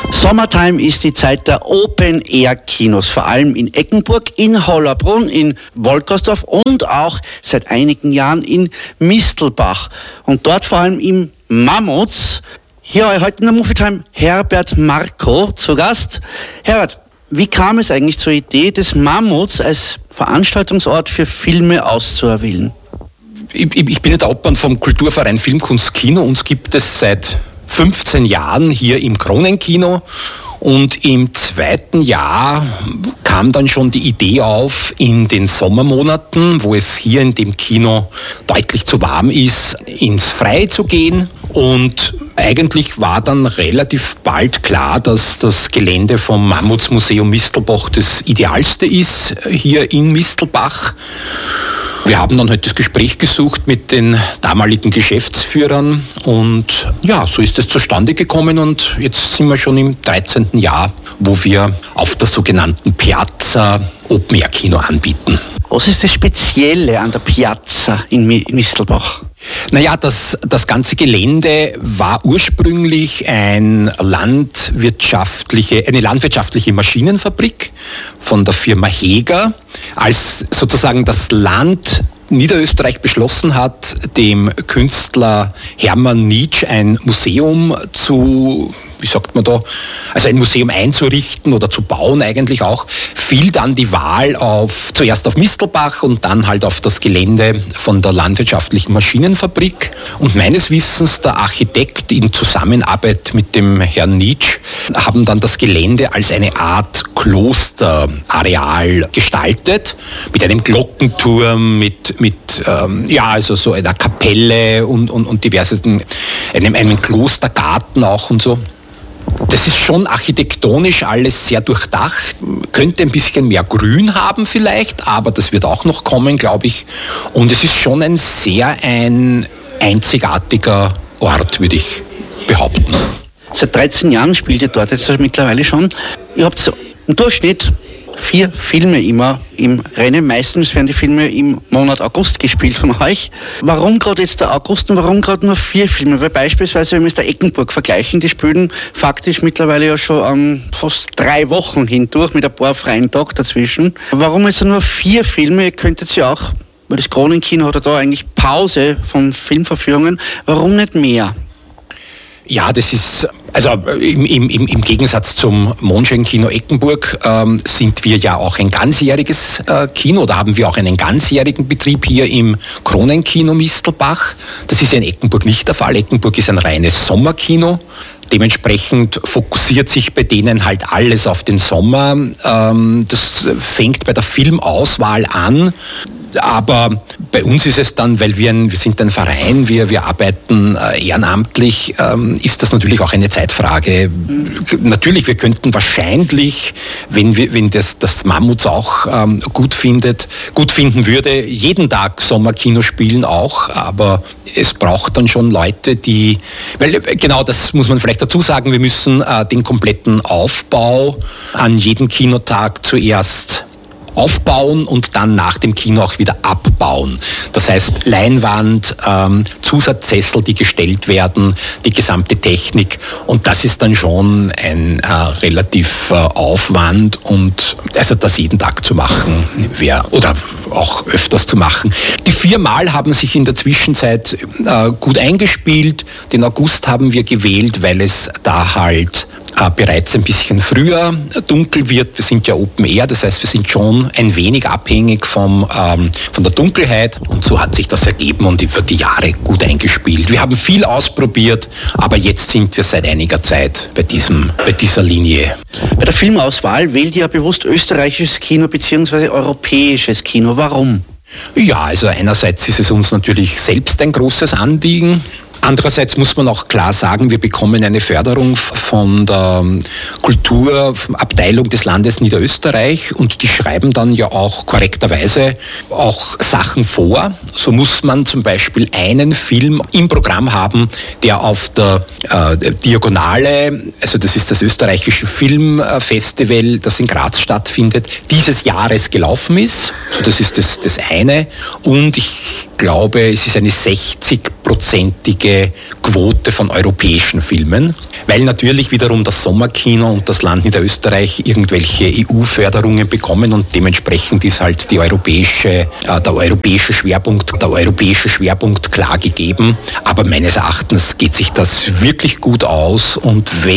Summertime ist die Zeit der Open-Air-Kinos, vor allem in Eggenburg, in Hollabrunn, in Wolkersdorf und auch seit einigen Jahren in Mistelbach. Und dort vor allem im Mammuts. Hier heute in der Movie Time Herbert Marko zu Gast. Herbert, wie kam es eigentlich zur Idee des Mammuts als Veranstaltungsort für Filme auszuerwählen? Ich bin der Obmann vom Kulturverein Filmkunst Kino. Uns gibt es seit 15 Jahren hier im Kronenkino. Und im zweiten Jahr kam dann schon die Idee auf, in den Sommermonaten, wo es hier in dem Kino deutlich zu warm ist, ins Freie zu gehen. Und eigentlich war dann relativ bald klar, dass das Gelände vom Mammutsmuseum Mistelbach das Idealste ist, hier in Mistelbach. Wir haben dann halt das Gespräch gesucht mit den damaligen Geschäftsführern und ja, so ist es zustande gekommen und jetzt sind wir schon im 13. Jahr, wo wir auf der sogenannten Piazza Open-Air-Kino anbieten. Was ist das Spezielle an der Piazza in Mistelbach? Naja, das ganze Gelände war ursprünglich eine landwirtschaftliche Maschinenfabrik von der Firma Heger. Als sozusagen das Land Niederösterreich beschlossen hat, dem Künstler Hermann Nitsch ein Museum ein Museum einzurichten oder zu bauen eigentlich auch, fiel dann die Wahl zuerst auf Mistelbach und dann halt auf das Gelände von der landwirtschaftlichen Maschinenfabrik. Und meines Wissens der Architekt in Zusammenarbeit mit dem Herrn Nitsch haben dann das Gelände als eine Art Klosterareal gestaltet, mit einem Glockenturm, mit so einer Kapelle und diversen, einem Klostergarten auch und so. Das ist schon architektonisch alles sehr durchdacht, könnte ein bisschen mehr Grün haben vielleicht, aber das wird auch noch kommen, glaube ich. Und es ist schon ein einzigartiger Ort, würde ich behaupten. Seit 13 Jahren spielt ihr dort jetzt mittlerweile schon. Ihr habt im Durchschnitt 4 Filme immer im Rennen. Meistens werden die Filme im Monat August gespielt von euch. Warum gerade jetzt der August und warum gerade nur 4 Filme? Weil beispielsweise, wenn wir es der Eggenburg vergleichen, die spielen faktisch mittlerweile ja schon an fast 3 Wochen hindurch mit ein paar freien Tagen dazwischen. Warum ist nur 4 Filme? Ihr könntet ja auch, weil das Kronenkino hat ja da eigentlich Pause von Filmverführungen. Warum nicht mehr? Ja, das ist, also im Gegensatz zum Mondschein-Kino Eggenburg sind wir ja auch ein ganzjähriges Kino, da haben wir auch einen ganzjährigen Betrieb hier im Kronenkino Mistelbach. Das ist ja in Eggenburg nicht der Fall. Eggenburg ist ein reines Sommerkino. Dementsprechend fokussiert sich bei denen halt alles auf den Sommer. Das fängt bei der Filmauswahl an. Aber bei uns ist es dann, weil wir sind ein Verein, wir arbeiten ehrenamtlich, ist das natürlich auch eine Zeitfrage. Natürlich, wir könnten wahrscheinlich, wenn das Mammuts auch gut finden würde, jeden Tag Sommerkino spielen auch, aber es braucht dann schon Leute, weil genau das muss man vielleicht dazu sagen, wir müssen den kompletten Aufbau an jedem Kinotag zuerst aufbauen und dann nach dem Kino auch wieder abbauen. Das heißt Leinwand, Zusatzsessel, die gestellt werden, die gesamte Technik und das ist dann schon ein relativ Aufwand und also das jeden Tag zu machen oder auch öfters zu machen. Die 4 Mal haben sich in der Zwischenzeit gut eingespielt. Den August haben wir gewählt, weil es da halt bereits ein bisschen früher dunkel wird. Wir sind ja Open Air, das heißt, wir sind schon ein wenig abhängig von der Dunkelheit und so hat sich das ergeben und über die Jahre gut eingespielt. Wir haben viel ausprobiert, aber jetzt sind wir seit einiger Zeit bei dieser Linie. Bei der Filmauswahl wählt ihr bewusst österreichisches Kino bzw. europäisches Kino. Warum? Ja, also einerseits ist es uns natürlich selbst ein großes Anliegen. Andererseits muss man auch klar sagen, wir bekommen eine Förderung von der Kulturabteilung des Landes Niederösterreich und die schreiben dann ja auch korrekterweise auch Sachen vor. So muss man zum Beispiel einen Film im Programm haben, der auf der Diagonale, also das ist das österreichische Filmfestival, das in Graz stattfindet, dieses Jahres gelaufen ist. So, das ist das eine. Und ich glaube, es ist eine 60 50-prozentige Quote von europäischen Filmen, weil natürlich wiederum das Sommerkino und das Land Niederösterreich irgendwelche EU-Förderungen bekommen und dementsprechend ist halt der europäische Schwerpunkt klar gegeben. Aber meines Erachtens geht sich das wirklich gut aus und wenn